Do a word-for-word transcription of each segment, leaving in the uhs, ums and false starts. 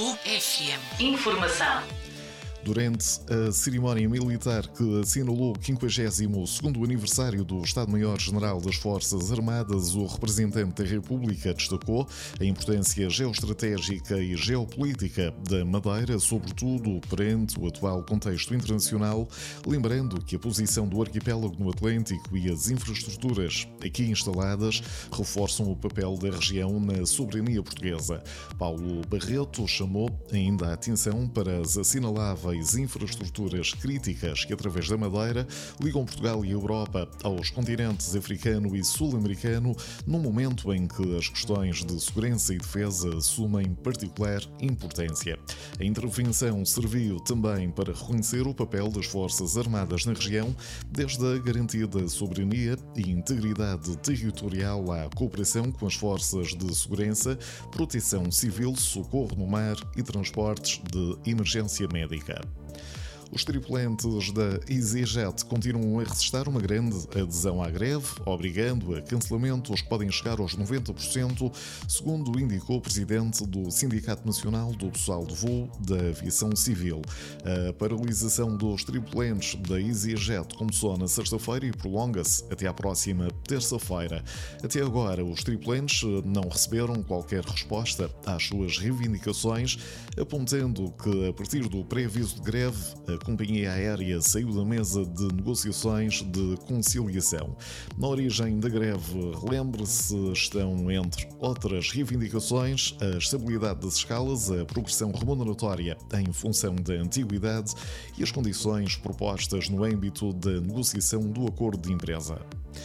Clube F M. Informação. Durante a cerimónia militar que assinalou o quinquagésimo segundo aniversário do Estado-Maior-General das Forças Armadas, o representante da República destacou a importância geoestratégica e geopolítica da Madeira, sobretudo perante o atual contexto internacional, lembrando que a posição do arquipélago no Atlântico e as infraestruturas aqui instaladas reforçam o papel da região na soberania portuguesa. Paulo Barreto chamou ainda a atenção para as assinaláveis infraestruturas críticas que, através da Madeira, ligam Portugal e a Europa aos continentes africano e sul-americano, num momento em que as questões de segurança e defesa assumem particular importância. A intervenção serviu também para reconhecer o papel das Forças Armadas na região, desde a garantia da soberania e integridade territorial à cooperação com as forças de segurança, proteção civil, socorro no mar e transportes de emergência médica. Os tripulantes da EasyJet continuam a registrar uma grande adesão à greve, obrigando a cancelamentos que podem chegar aos noventa por cento, segundo indicou o presidente do Sindicato Nacional do Pessoal de Voo da Aviação Civil. A paralisação dos tripulantes da EasyJet começou na sexta-feira e prolonga-se até à próxima terça-feira. Até agora, os tripulantes não receberam qualquer resposta às suas reivindicações, apontando que, a partir do pré-aviso de greve, a companhia aérea saiu da mesa de negociações de conciliação. Na origem da greve, relembre-se, estão, entre outras reivindicações, a estabilidade das escalas, a progressão remuneratória em função da antiguidade e as condições propostas no âmbito da negociação do acordo de empresa.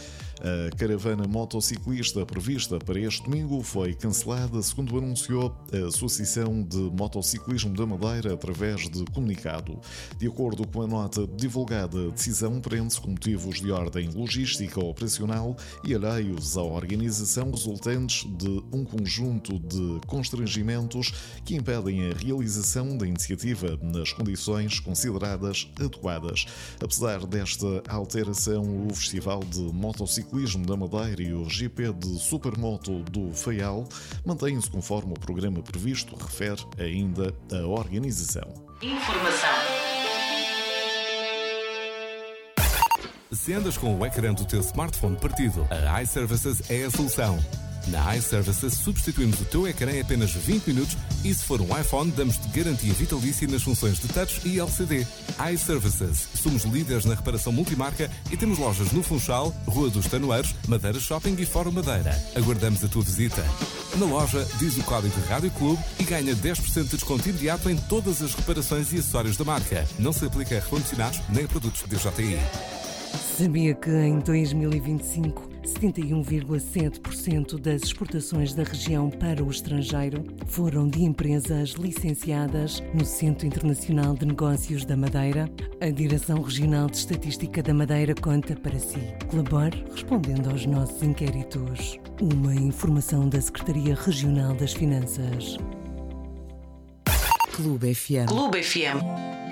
A caravana motociclista prevista para este domingo foi cancelada, segundo anunciou a Associação de Motociclismo da Madeira através de comunicado. De acordo com a nota divulgada, a decisão prende-se com motivos de ordem logística operacional e alheios à organização resultantes de um conjunto de constrangimentos que impedem a realização da iniciativa nas condições consideradas adequadas. Apesar desta alteração, o Festival de Motociclismo da Madeira e o G P de Supermoto do Faial mantêm-se conforme o programa previsto, refere ainda a organização. Informação. Se andas com o ecrã do teu smartphone partido, a iServices é a solução. Na iServices substituímos o teu ecrã em apenas vinte minutos e, se for um iPhone, damos-te garantia vitalícia nas funções de touch e L C D. iServices. Somos líderes na reparação multimarca e temos lojas no Funchal, Rua dos Tanoeiros, Madeira Shopping e Fórum Madeira. Aguardamos a tua visita. Na loja, diz o código Rádio Clube e ganha dez por cento de desconto imediato em todas as reparações e acessórios da marca. Não se aplica a recondicionados nem a produtos D J I. Sabia que em dois mil e vinte e cinco, setenta e um vírgula sete por cento das exportações da região para o estrangeiro foram de empresas licenciadas no Centro Internacional de Negócios da Madeira? A Direção Regional de Estatística da Madeira conta para si. Colabore respondendo aos nossos inquéritos. Uma informação da Secretaria Regional das Finanças. Clube F M. Clube F M.